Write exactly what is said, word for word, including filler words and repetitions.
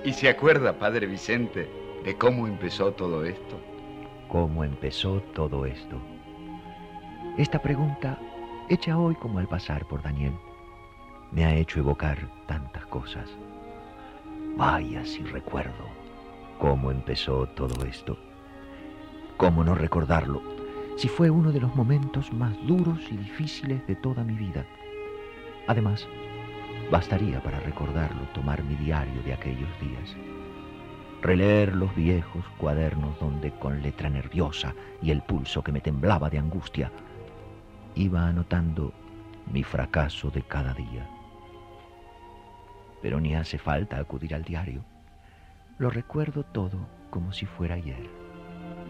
¿Y se acuerda, padre Vicente, de cómo empezó todo esto? ¿Cómo empezó todo esto? Esta pregunta, hecha hoy como al pasar por Daniel, me ha hecho evocar tantas cosas. Vaya si recuerdo cómo empezó todo esto. ¿Cómo no recordarlo si fue uno de los momentos más duros y difíciles de toda mi vida? Además, bastaría para recordarlo tomar mi diario de aquellos días, releer los viejos cuadernos donde con letra nerviosa y el pulso que me temblaba de angustia iba anotando mi fracaso de cada día. Pero ni hace falta acudir al diario. Lo recuerdo todo como si fuera ayer.